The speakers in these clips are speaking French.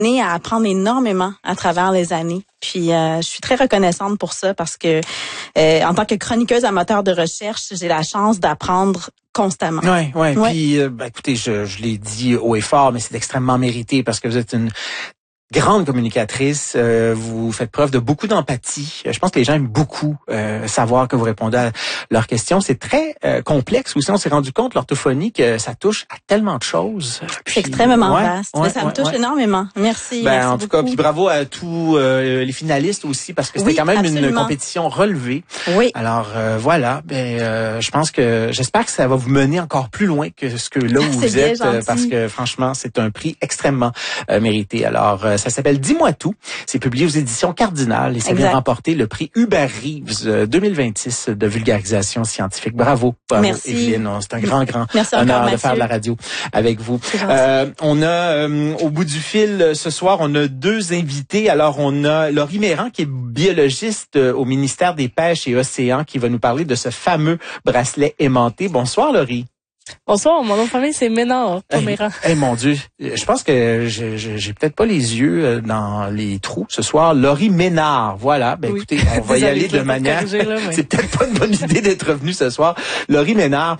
à apprendre énormément à travers les années. Puis je suis très reconnaissante pour ça parce que en tant que chroniqueuse amateur de recherche, j'ai la chance d'apprendre constamment. Oui. Puis écoutez, je l'ai dit haut et fort, mais c'est extrêmement mérité parce que vous êtes une grande communicatrice, vous faites preuve de beaucoup d'empathie. Je pense que les gens aiment beaucoup savoir que vous répondez à leurs questions. C'est très complexe aussi. On s'est rendu compte, l'orthophonie, que ça touche à tellement de choses. C'est extrêmement vaste. Mais ça me touche énormément. Merci. Merci en tout cas, puis bravo à tous les finalistes aussi, parce que c'était quand même une compétition relevée. Oui. Alors voilà, je pense que j'espère que ça va vous mener encore plus loin que ce que là où vous êtes, parce que franchement, c'est un prix extrêmement mérité. Alors ça s'appelle Dis-moi tout. C'est publié aux éditions Cardinal et ça vient remporter le prix Hubert Reeves 2026 de vulgarisation scientifique. Bravo. Merci. Evelyne. C'est un grand honneur de faire de la radio avec vous. On a au bout du fil ce soir, on a deux invités. Alors on a Laurie Mérand qui est biologiste au ministère des Pêches et Océans qui va nous parler de ce fameux bracelet aimanté. Bonsoir Laurie. Bonsoir, mon nom de famille c'est Ménard, pas Mérand. Mon Dieu, je pense que j'ai peut-être pas les yeux dans les trous ce soir. Laurie Ménard, voilà. Écoutez, on va y aller de manière. C'est peut-être pas une bonne idée d'être venu ce soir. Laurie Ménard,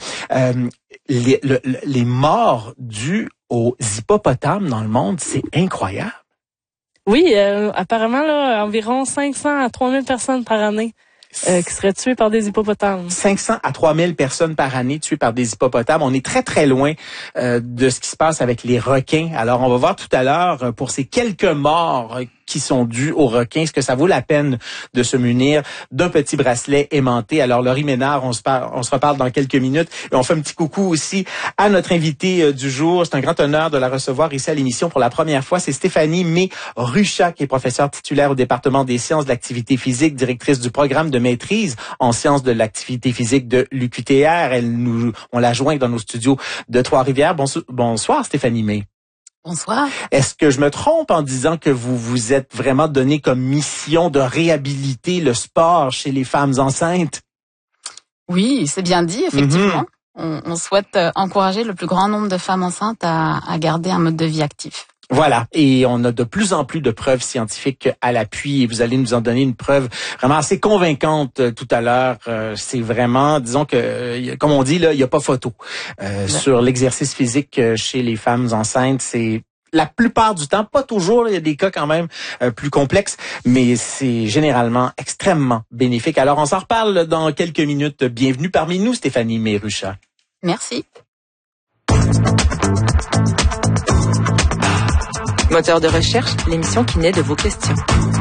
les morts dues aux hippopotames dans le monde, c'est incroyable. Oui, apparemment là, environ 500 à 3000 personnes par année. Qui seraient tués par des hippopotames. 500 à 3000 personnes par année tuées par des hippopotames. On est très, très loin de ce qui se passe avec les requins. Alors, on va voir tout à l'heure, pour ces quelques morts qui sont dus aux requins, est-ce que ça vaut la peine de se munir d'un petit bracelet aimanté? Alors, Laurie Ménard, on se reparle dans quelques minutes. Et on fait un petit coucou aussi à notre invitée du jour. C'est un grand honneur de la recevoir ici à l'émission pour la première fois. C'est Stéphanie May-Ruchat, qui est professeure titulaire au département des sciences de l'activité physique, directrice du programme de maîtrise en sciences de l'activité physique de l'UQTR. On l'a joint dans nos studios de Trois-Rivières. Bonsoir, Stéphanie May. Bonsoir. Est-ce que je me trompe en disant que vous vous êtes vraiment donné comme mission de réhabiliter le sport chez les femmes enceintes? Oui, c'est bien dit, effectivement. On souhaite encourager le plus grand nombre de femmes enceintes à garder un mode de vie actif. Voilà, et on a de plus en plus de preuves scientifiques à l'appui, et vous allez nous en donner une preuve vraiment assez convaincante tout à l'heure. C'est vraiment, disons que, comme on dit, là, il n'y a pas photo sur l'exercice physique chez les femmes enceintes. C'est la plupart du temps, pas toujours, il y a des cas quand même plus complexes, mais c'est généralement extrêmement bénéfique. Alors, on s'en reparle dans quelques minutes. Bienvenue parmi nous, Stéphanie May-Ruchat. Merci. Moteur de recherche, l'émission qui naît de vos questions.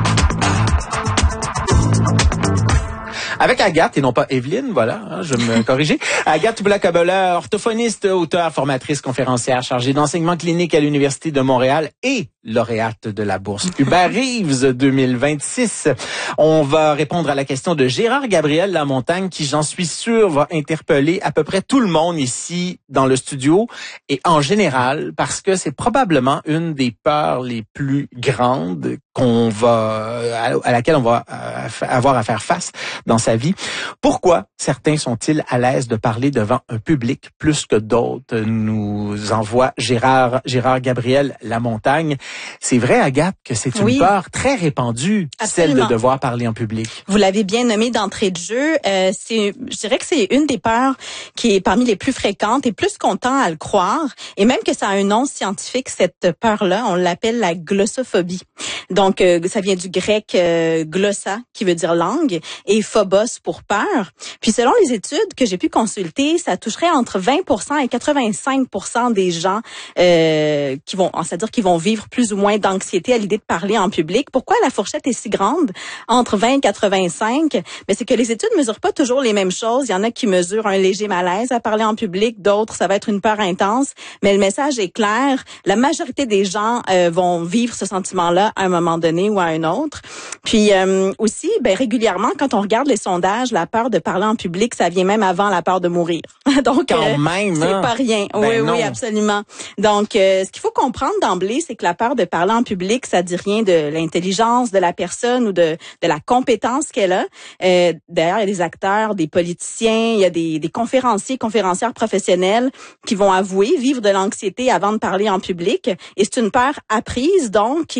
Avec Agathe, et non pas Evelyne, voilà, je vais me corriger. Agathe Toubla-Kabela, orthophoniste, auteure, formatrice, conférencière, chargée d'enseignement clinique à l'Université de Montréal et lauréate de la bourse Hubert Reeves 2026. On va répondre à la question de Gérard Gabriel Lamontagne, qui, j'en suis sûr, va interpeller à peu près tout le monde ici dans le studio et en général, parce que c'est probablement une des peurs les plus grandes à laquelle on va avoir à faire face dans sa vie. Pourquoi certains sont-ils à l'aise de parler devant un public plus que d'autres? Nous envoie Gérard Gabriel Lamontagne. C'est vrai, Agathe, que c'est une peur très répandue, celle de devoir parler en public. Vous l'avez bien nommé d'entrée de jeu. Je dirais que c'est une des peurs qui est parmi les plus fréquentes et plus qu'on tend à le croire. Et même que ça a un nom scientifique, cette peur-là, on l'appelle la glossophobie. Donc, ça vient du grec glossa, qui veut dire langue, et phobos pour peur. Puis, selon les études que j'ai pu consulter, ça toucherait entre 20% et 85% des gens c'est-à-dire qui vont vivre plus ou moins d'anxiété à l'idée de parler en public. Pourquoi la fourchette est si grande entre 20 et 85? Mais c'est que les études mesurent pas toujours les mêmes choses. Il y en a qui mesurent un léger malaise à parler en public, d'autres, ça va être une peur intense. Mais le message est clair. La majorité des gens vont vivre ce sentiment-là à un moment moment donné ou à un autre. Puis aussi, régulièrement, quand on regarde les sondages, la peur de parler en public, ça vient même avant la peur de mourir. Donc, quand même, c'est pas rien. Oui, absolument. Donc, ce qu'il faut comprendre d'emblée, c'est que la peur de parler en public, ça dit rien de l'intelligence de la personne ou de la compétence qu'elle a. D'ailleurs, il y a des acteurs, des politiciens, il y a des conférencières professionnelles qui vont avouer vivre de l'anxiété avant de parler en public. Et c'est une peur apprise, donc,